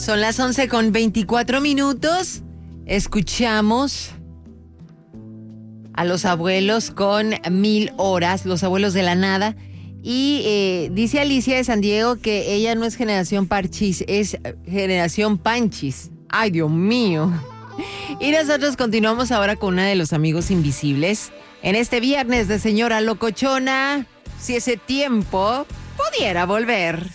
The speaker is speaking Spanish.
Son las 11:24. Escuchamos a los abuelos con 1000 horas, los abuelos de la nada. Y dice Alicia de San Diego que ella no es generación Parchis, es generación Panchis. Ay, Dios mío. Y nosotros continuamos ahora con una de los amigos invisibles. En este viernes de Señora Locochona, si ese tiempo pudiera volver.